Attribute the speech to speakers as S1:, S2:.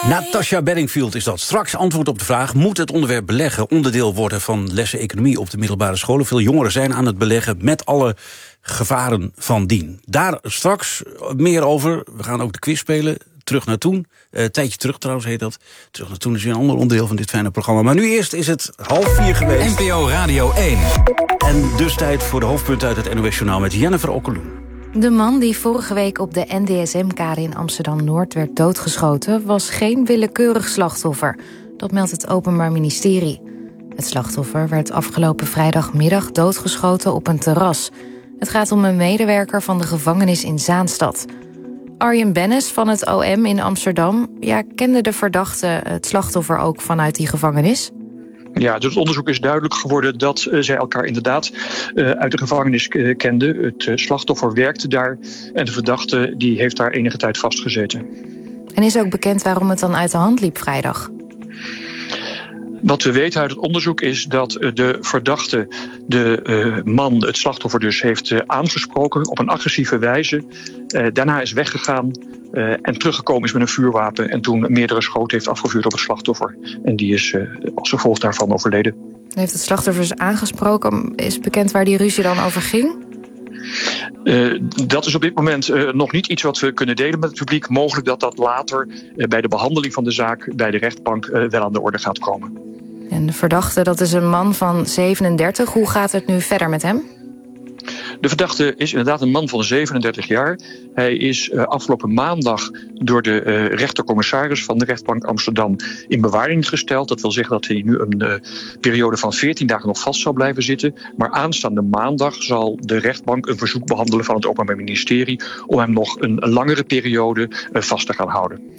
S1: Natasha Bedingfield is dat. Straks antwoord op de vraag: moet het onderwerp beleggen onderdeel worden van lessen economie op de middelbare scholen? Veel jongeren zijn aan het beleggen met alle gevaren van dien. Daar straks meer over. We gaan ook de quiz spelen. Terug naar toen. Tijdje terug trouwens heet dat. Terug naar toen is weer een ander onderdeel van dit fijne programma. Maar nu eerst is het 3:30 geweest.
S2: NPO Radio 1.
S1: En dus tijd voor de hoofdpunten uit het NOS-journaal met Jennifer Okkeloen.
S3: De man die vorige week op de NDSM-kade in Amsterdam-Noord werd doodgeschoten was geen willekeurig slachtoffer. Dat meldt het Openbaar Ministerie. Het slachtoffer werd afgelopen vrijdagmiddag doodgeschoten op een terras. Het gaat om een medewerker van de gevangenis in Zaanstad. Arjen Bennis van het OM in Amsterdam kende de verdachte het slachtoffer ook vanuit die gevangenis?
S4: Ja, dus het onderzoek is duidelijk geworden dat zij elkaar inderdaad uit de gevangenis kenden. Het slachtoffer werkte daar en de verdachte die heeft daar enige tijd vastgezeten.
S3: En is ook bekend waarom het dan uit de hand liep vrijdag?
S4: Wat we weten uit het onderzoek is dat de verdachte de man, het slachtoffer dus, heeft aangesproken op een agressieve wijze. Daarna is weggegaan en teruggekomen is met een vuurwapen en toen meerdere schoten heeft afgevuurd op het slachtoffer. En die is als gevolg daarvan overleden.
S3: Heeft het slachtoffer dus aangesproken? Is bekend waar die ruzie dan over ging?
S4: Dat is op dit moment nog niet iets wat we kunnen delen met het publiek. Mogelijk dat dat later bij de behandeling van de zaak bij de rechtbank wel aan de orde gaat komen.
S3: En de verdachte, dat is een man van 37. Hoe gaat het nu verder met hem?
S4: De verdachte is inderdaad een man van 37 jaar. Hij is afgelopen maandag door de rechtercommissaris van de rechtbank Amsterdam in bewaring gesteld. Dat wil zeggen dat hij nu een periode van 14 dagen nog vast zal blijven zitten. Maar aanstaande maandag zal de rechtbank een verzoek behandelen van het Openbaar Ministerie om hem nog een langere periode vast te gaan houden.